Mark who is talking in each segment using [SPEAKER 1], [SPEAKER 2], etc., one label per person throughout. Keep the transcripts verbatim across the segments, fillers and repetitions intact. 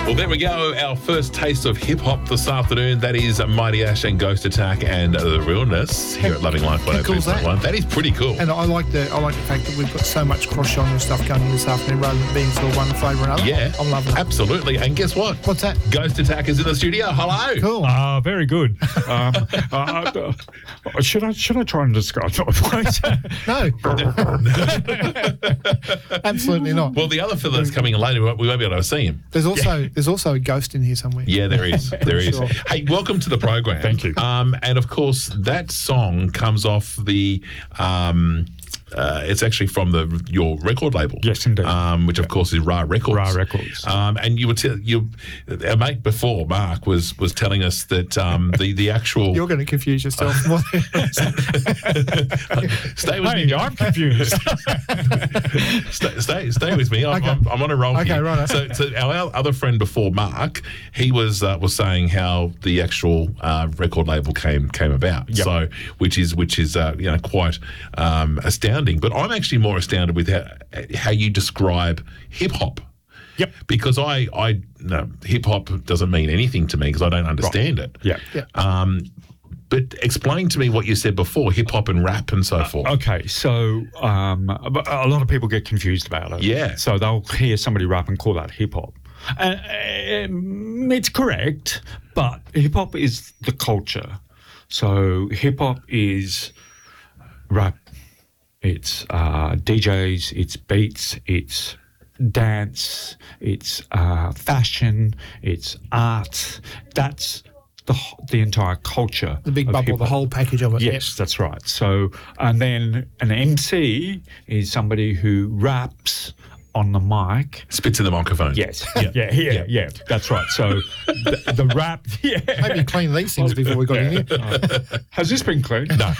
[SPEAKER 1] Well, there we go. Our first taste of hip-hop this afternoon. That is Mighty Ash and Ghost Attack and The Realness here at Loving Life one oh two point one. That is pretty cool.
[SPEAKER 2] And I like the I like the fact that we've got so much cross-genre stuff going on this afternoon rather than being sort of one flavour or another.
[SPEAKER 1] Yeah.
[SPEAKER 2] I'm loving it.
[SPEAKER 1] Absolutely. And guess what?
[SPEAKER 2] What's that?
[SPEAKER 1] Ghost Attack is in the studio. Hello.
[SPEAKER 2] Cool.
[SPEAKER 3] Ah, uh, very good. Um, uh, uh, should I should I try and discuss my voice?
[SPEAKER 2] No. Absolutely not.
[SPEAKER 1] Well, the other fella that's coming in later, we won't be able to see him.
[SPEAKER 2] There's also there's also a ghost in here somewhere.
[SPEAKER 1] Yeah, there is. There is.
[SPEAKER 2] Sure.
[SPEAKER 1] Hey, welcome to the program.
[SPEAKER 3] Thank you.
[SPEAKER 1] Um, and of course, that song comes off the. Um, Uh, it's actually from the your record label.
[SPEAKER 3] Yes, indeed.
[SPEAKER 1] Um, which of course is Ra Records.
[SPEAKER 3] Ra Records.
[SPEAKER 1] Um, and you were t- you, our mate before Mark was was telling us that um, the the actual.
[SPEAKER 2] You're going to confuse yourself.
[SPEAKER 1] Stay with
[SPEAKER 3] hey,
[SPEAKER 1] me.
[SPEAKER 3] I'm confused.
[SPEAKER 1] stay, stay stay with me. I'm,
[SPEAKER 2] Okay.
[SPEAKER 1] I'm, I'm on a roll.
[SPEAKER 2] Okay,
[SPEAKER 1] here.
[SPEAKER 2] right.
[SPEAKER 1] So, so our other friend before Mark, he was uh, was saying how the actual uh, record label came came about.
[SPEAKER 3] Yep.
[SPEAKER 1] So, which is which is uh, you know quite um, astounding. But I'm actually more astounded with how, how you describe hip hop.
[SPEAKER 3] Yep.
[SPEAKER 1] Because I, I no, hip hop doesn't mean anything to me because I don't understand
[SPEAKER 3] Right.
[SPEAKER 1] it.
[SPEAKER 3] Yeah.
[SPEAKER 2] Yeah.
[SPEAKER 1] Um, but explain to me what you said before, hip hop and rap and so forth.
[SPEAKER 3] Okay, so um, a lot of people get confused about it.
[SPEAKER 1] Yeah.
[SPEAKER 3] So they'll hear somebody rap and call that hip hop. And um, it's correct, but hip hop is the culture. So hip hop is rap. It's uh, D Js, it's beats, it's dance, it's uh, fashion, it's art. That's the the entire culture.
[SPEAKER 2] The big
[SPEAKER 3] of
[SPEAKER 2] bubble, the
[SPEAKER 3] hip-hop.
[SPEAKER 2] whole package of it.
[SPEAKER 3] Yes, that's right. So, and then an M C is somebody who raps on the mic.
[SPEAKER 1] Spits in the microphone.
[SPEAKER 3] Yes. Yeah, yeah, yeah,
[SPEAKER 1] Yeah.
[SPEAKER 3] yeah. That's right. So the, the rap, yeah.
[SPEAKER 2] Maybe clean these things before we got in here.
[SPEAKER 3] Uh, has this been cleaned?
[SPEAKER 1] No.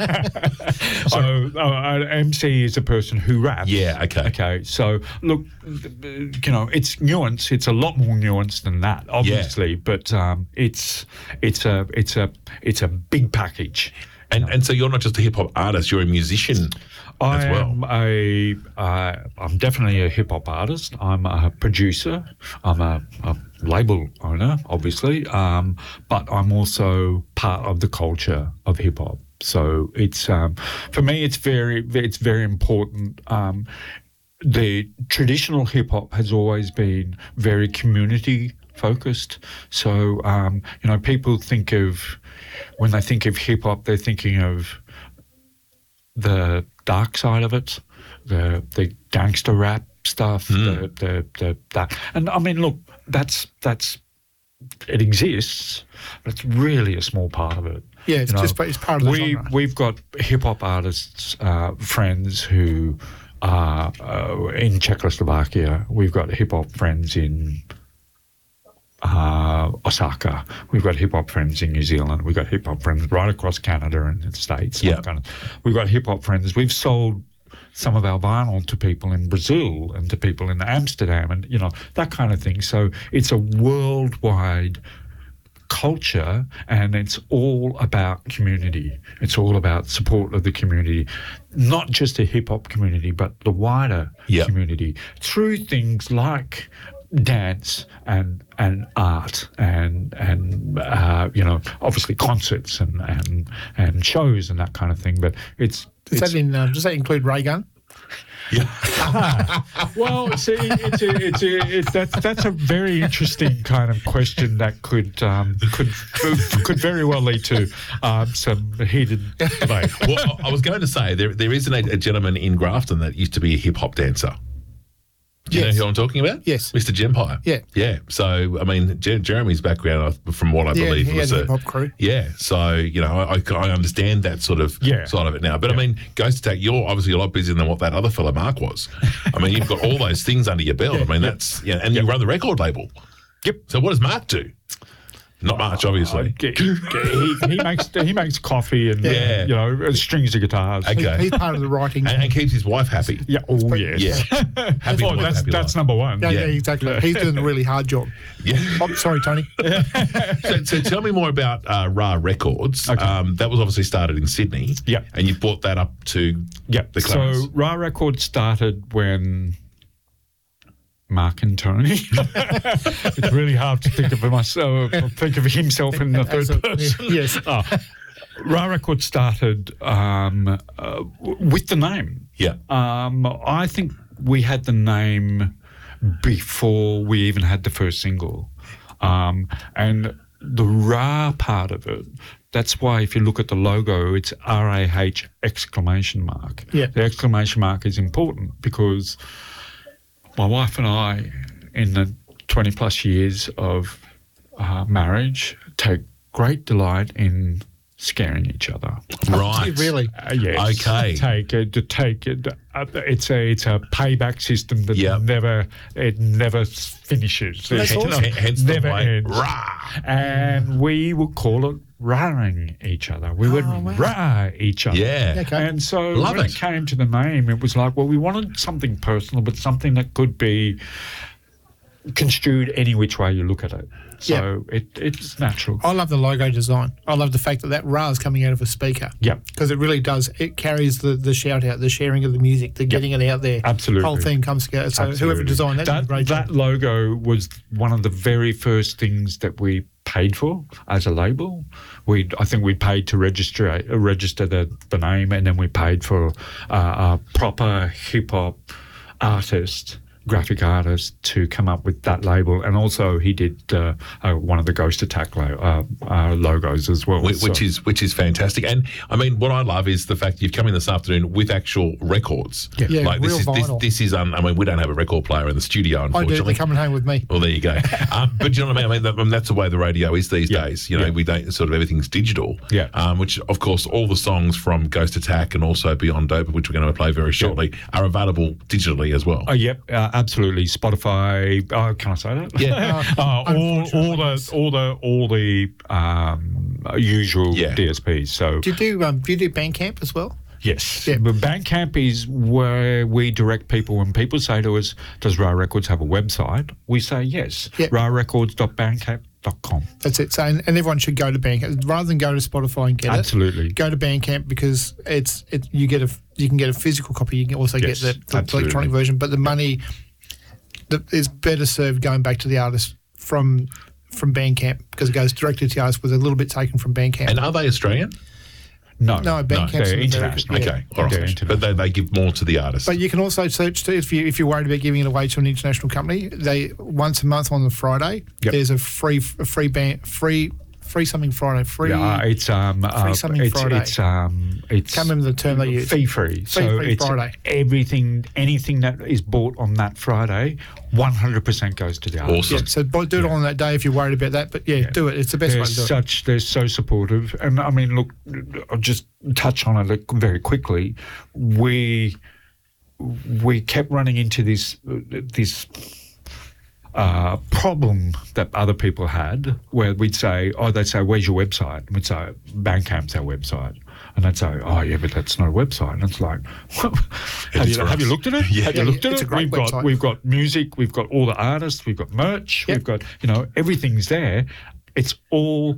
[SPEAKER 3] So uh, an M C is a person who raps.
[SPEAKER 1] Yeah, okay.
[SPEAKER 3] Okay. So look, you know, it's nuance. It's a lot more nuanced than that, obviously. But um, it's it's a it's a it's a big package.
[SPEAKER 1] And and so you're not just a hip hop artist; you're a musician as
[SPEAKER 3] I
[SPEAKER 1] well.
[SPEAKER 3] am a, uh, I'm definitely a hip hop artist. I'm a producer. I'm a, a label owner, obviously, um, but I'm also part of the culture of hip hop. So it's um, for me, it's very, it's very important. Um, the traditional hip hop has always been very community focused. So um, you know, people think of when they think of hip hop, they're thinking of the dark side of it, the the gangster rap stuff,
[SPEAKER 1] Mm.
[SPEAKER 3] the, the the that, and I mean, look, that's that's it exists, but it's really a small part of it.
[SPEAKER 2] Yeah, it's
[SPEAKER 3] You know,
[SPEAKER 2] just it's part of the
[SPEAKER 3] we
[SPEAKER 2] genre.
[SPEAKER 3] we've got hip hop artists, uh, friends who are uh, in Czechoslovakia. We've got hip hop friends in uh, Osaka. We've got hip hop friends in New Zealand. We've got hip hop friends right across Canada and the States.
[SPEAKER 1] Yeah.
[SPEAKER 3] Kind of, we've got hip hop friends. We've sold some of our vinyl to people in Brazil and to people in Amsterdam and, you know, that kind of thing. So it's a worldwide culture, and it's all about community. It's all about support of the community, not just the hip hop community, but the wider
[SPEAKER 1] Yeah.
[SPEAKER 3] community through things like dance and and art and and uh, you know, obviously concerts and and and shows and that kind of thing. But it's,
[SPEAKER 2] Does
[SPEAKER 3] it's
[SPEAKER 2] that, in, uh, does that include ray gun?
[SPEAKER 3] well, see, it's a, it's a, it, that's that's a very interesting kind of question that could um, could could very well lead to um, some heated debate.
[SPEAKER 1] Well, I was going to say there there is an, a gentleman in Grafton that used to be a hip hop dancer. Do you
[SPEAKER 2] Yes.
[SPEAKER 1] know who I'm talking about?
[SPEAKER 2] Yes.
[SPEAKER 1] Mister Gempire.
[SPEAKER 2] Yeah.
[SPEAKER 1] Yeah. So, I mean, Jer- Jeremy's background, uh, from what I
[SPEAKER 2] Yeah,
[SPEAKER 1] believe,
[SPEAKER 2] he
[SPEAKER 1] was
[SPEAKER 2] had a
[SPEAKER 1] a
[SPEAKER 2] hip-hop crew.
[SPEAKER 1] Yeah. So, you know, I, I, I understand that sort of
[SPEAKER 3] Yeah.
[SPEAKER 1] side of it now. But, I mean, Ghost Attack, you're obviously a lot busier than what that other fella Mark was. I mean, you've got all those things under your belt. I mean, that's, yeah, and you run the record label.
[SPEAKER 3] Yep.
[SPEAKER 1] So, what does Mark do? Not much, obviously.
[SPEAKER 3] He, he, he makes he makes coffee and
[SPEAKER 1] Yeah.
[SPEAKER 3] you know, strings of guitars.
[SPEAKER 1] Okay.
[SPEAKER 2] He's, he's part of the writing.
[SPEAKER 1] and, and keeps his wife happy.
[SPEAKER 3] Yeah. Oh yes.
[SPEAKER 1] Yeah. Happy
[SPEAKER 3] Oh,
[SPEAKER 1] wife,
[SPEAKER 3] that's
[SPEAKER 1] happy
[SPEAKER 3] that's
[SPEAKER 1] life.
[SPEAKER 3] number one.
[SPEAKER 2] yeah, yeah,
[SPEAKER 1] yeah.
[SPEAKER 2] exactly. He's doing a really hard job.
[SPEAKER 1] Yeah.
[SPEAKER 2] Oh, sorry, Tony.
[SPEAKER 1] So, so tell me more about uh, Ra Records.
[SPEAKER 3] Okay.
[SPEAKER 1] Um, that was obviously started in Sydney.
[SPEAKER 3] Yeah.
[SPEAKER 1] And you brought that up to
[SPEAKER 3] Yeah.
[SPEAKER 1] the Clarence.
[SPEAKER 3] So Ra Records started when Mark and Tony. It's really hard to think of myself, think of himself in the third person.
[SPEAKER 2] Yes.
[SPEAKER 3] Oh, Ra Records started um, uh, with the name.
[SPEAKER 1] Yeah.
[SPEAKER 3] Um, I think we had the name before we even had the first single. Um, and the Ra part of it, that's why if you look at the logo, it's R A H exclamation mark.
[SPEAKER 2] Yeah.
[SPEAKER 3] The exclamation mark is important because my wife and I, in the twenty plus years of uh, marriage, take great delight in scaring each other.
[SPEAKER 1] Right.
[SPEAKER 2] Really?
[SPEAKER 3] Uh, yes.
[SPEAKER 1] Okay.
[SPEAKER 3] Take it. To take it. Uh, it's a it's a payback system that
[SPEAKER 1] Yep.
[SPEAKER 3] never it never finishes.
[SPEAKER 2] That's
[SPEAKER 3] It
[SPEAKER 2] awesome.
[SPEAKER 1] Hence the
[SPEAKER 3] never
[SPEAKER 1] way,
[SPEAKER 3] ends.
[SPEAKER 1] rah.
[SPEAKER 3] And we would call it raring each other. We would
[SPEAKER 2] Oh, wow.
[SPEAKER 3] rah each other.
[SPEAKER 1] Yeah.
[SPEAKER 2] Okay.
[SPEAKER 3] And so
[SPEAKER 1] Love
[SPEAKER 3] when
[SPEAKER 1] it.
[SPEAKER 3] it came to the name, it was like, well, we wanted something personal, but something that could be construed any which way you look at it. So it, it's natural.
[SPEAKER 2] I love the logo design. I love the fact that that Ra is coming out of a speaker.
[SPEAKER 3] Yeah.
[SPEAKER 2] Because it really does. It carries the, the shout out, the sharing of the music, the getting it out there.
[SPEAKER 3] Absolutely.
[SPEAKER 2] The whole thing comes together. So
[SPEAKER 3] Absolutely.
[SPEAKER 2] whoever designed that, did a
[SPEAKER 3] that,
[SPEAKER 2] great
[SPEAKER 3] that
[SPEAKER 2] job.
[SPEAKER 3] logo was one of the very first things that we paid for as a label. We, I think we paid to register uh, register the, the name, and then we paid for uh, a proper hip hop artist, graphic artist, to come up with that label. And also he did uh, uh, one of the Ghost Attack lo- uh, uh, logos as well.
[SPEAKER 1] Which, which
[SPEAKER 3] So-
[SPEAKER 1] is which is fantastic, and I mean, what I love is the fact you've come in this afternoon with actual records.
[SPEAKER 2] Yeah. Yeah,
[SPEAKER 1] like this
[SPEAKER 2] real
[SPEAKER 1] is this,
[SPEAKER 2] vinyl.
[SPEAKER 1] this is. Um, I mean, we don't have a record player in the studio,
[SPEAKER 2] I do.
[SPEAKER 1] unfortunately.
[SPEAKER 2] They're coming home with me.
[SPEAKER 1] Well, there you go. um, but you know what I mean? I mean, that, I mean, that's the way the radio is these
[SPEAKER 3] Yeah.
[SPEAKER 1] days. You know,
[SPEAKER 3] Yeah.
[SPEAKER 1] we don't sort of everything's digital.
[SPEAKER 3] Yeah.
[SPEAKER 1] Um, which of course all the songs from Ghost Attack and also Beyond Dope, which we're going to play very shortly, are available digitally as well.
[SPEAKER 3] Oh, yep, uh, absolutely. Spotify. Oh, can I say that?
[SPEAKER 1] Yeah.
[SPEAKER 3] uh, all, all the
[SPEAKER 2] yes.
[SPEAKER 3] all the all the um, usual
[SPEAKER 1] Yeah.
[SPEAKER 3] D S Ps. So
[SPEAKER 2] Do you do um, do you do Bandcamp as well?
[SPEAKER 3] yes,
[SPEAKER 2] Yeah.
[SPEAKER 3] but Bandcamp is where we direct people. When people say to us, "Does Ra Records have a website?" We say yes.
[SPEAKER 2] Yeah.
[SPEAKER 3] ra records dot bandcamp dot com.
[SPEAKER 2] That's it. So and, and everyone should go to Bandcamp rather than go to Spotify and get
[SPEAKER 3] Absolutely.
[SPEAKER 2] it. Go to Bandcamp because it's it. You get a you can get a physical copy. You can also
[SPEAKER 3] Yes,
[SPEAKER 2] get the, the
[SPEAKER 3] absolutely.
[SPEAKER 2] electronic version. But the money the, is better served going back to the artist from from Bandcamp because it goes directly to the artist with a little bit taken from Bandcamp.
[SPEAKER 1] And are they Australian?
[SPEAKER 3] No,
[SPEAKER 2] No, Bandcamp's
[SPEAKER 3] they're
[SPEAKER 2] an
[SPEAKER 3] international.
[SPEAKER 2] American-
[SPEAKER 1] Okay,
[SPEAKER 2] Yeah.
[SPEAKER 1] all
[SPEAKER 3] They're
[SPEAKER 1] right.
[SPEAKER 3] international.
[SPEAKER 1] But they, they give more to the artist.
[SPEAKER 2] But you can also search too, if you if you're worried about giving it away to an international company. They once a month on the Friday.
[SPEAKER 3] Yep.
[SPEAKER 2] There's a free a free band free free something Friday free.
[SPEAKER 3] Yeah, uh, it's um, uh,
[SPEAKER 2] something
[SPEAKER 3] it's,
[SPEAKER 2] Friday.
[SPEAKER 3] It's um, it's
[SPEAKER 2] Can't remember the term they use.
[SPEAKER 3] Fee free. So
[SPEAKER 2] free
[SPEAKER 3] it's
[SPEAKER 2] Friday.
[SPEAKER 3] everything, anything that is bought on that Friday, one hundred percent goes to the artist.
[SPEAKER 1] Awesome.
[SPEAKER 2] Yeah, so bo- do it on that day if you're worried about that. But yeah, do it. It's the best
[SPEAKER 3] They're
[SPEAKER 2] way to do it.
[SPEAKER 3] such, they're so supportive, and I mean, look, I'll just touch on it like, very quickly. We we kept running into this this. Uh, problem that other people had where we'd say, oh, they'd say, where's your website? And we'd say, Bandcamp's our website. And they'd say, oh, yeah, but that's not a website. And it's like, have,
[SPEAKER 1] is
[SPEAKER 3] you,
[SPEAKER 1] for
[SPEAKER 3] have you
[SPEAKER 1] us.
[SPEAKER 3] looked at it?
[SPEAKER 1] Yeah.
[SPEAKER 3] Have you
[SPEAKER 2] Yeah,
[SPEAKER 3] looked at
[SPEAKER 2] it's
[SPEAKER 3] it?
[SPEAKER 2] a great
[SPEAKER 3] We've got,
[SPEAKER 2] website.
[SPEAKER 3] we've got music, we've got all the artists, we've got merch,
[SPEAKER 2] Yep.
[SPEAKER 3] we've got, you know, everything's there. It's all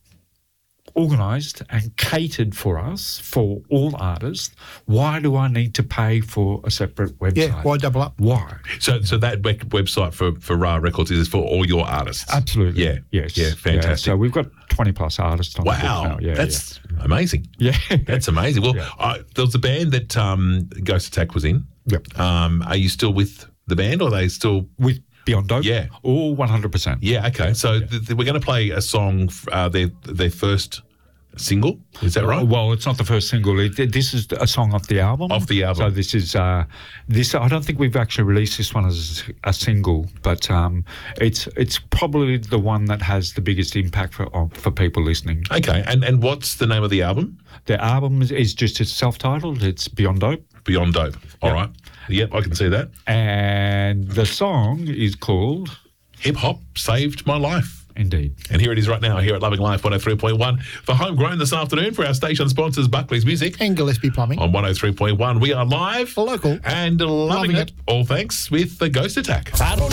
[SPEAKER 3] organised and catered for us, for all artists. Why do I need to pay for a separate website?
[SPEAKER 2] Yeah, why double up?
[SPEAKER 3] Why?
[SPEAKER 1] So, so that web- website for, for Ra Records is for all your artists?
[SPEAKER 3] Absolutely.
[SPEAKER 1] Yeah.
[SPEAKER 3] Yes.
[SPEAKER 1] Yeah, fantastic.
[SPEAKER 3] So we've got twenty plus artists on the book
[SPEAKER 1] Wow.
[SPEAKER 3] now. Yeah,
[SPEAKER 1] That's amazing.
[SPEAKER 3] yeah. Yeah.
[SPEAKER 1] That's amazing. Well,
[SPEAKER 3] Yeah.
[SPEAKER 1] I, there was a band that um, Ghost Attack was in.
[SPEAKER 3] Yep.
[SPEAKER 1] Um, are you still with the band or are they still...
[SPEAKER 3] With Beyond Dope?
[SPEAKER 1] Yeah.
[SPEAKER 3] All one hundred percent.
[SPEAKER 1] Yeah, okay. So th- th- we're going to play a song, f- uh, their, their first single. Is that right?
[SPEAKER 3] Well, it's not the first single. It, it- this is a song off the album.
[SPEAKER 1] Off the album.
[SPEAKER 3] So this is uh, this. I don't think we've actually released this one as a single, but um, it's it's probably the one that has the biggest impact for on- for people listening.
[SPEAKER 1] Okay. And and what's the name of the album?
[SPEAKER 3] The album is, is just it's self-titled. It's Beyond Dope,
[SPEAKER 1] Beyond Dope. All
[SPEAKER 3] Yep.
[SPEAKER 1] right. Yep, I can see that.
[SPEAKER 3] and the song is called
[SPEAKER 1] Hip Hop Saved My Life.
[SPEAKER 3] Indeed.
[SPEAKER 1] And here it is right now, here at Loving Life one oh three point one. For Homegrown this afternoon, for our station sponsors, Buckley's Music.
[SPEAKER 2] And Gillespie Plumbing.
[SPEAKER 1] On one oh three point one, we are live.
[SPEAKER 2] Local.
[SPEAKER 1] And loving,
[SPEAKER 2] Loving
[SPEAKER 1] it.
[SPEAKER 2] it.
[SPEAKER 1] All thanks with the Ghost Attack.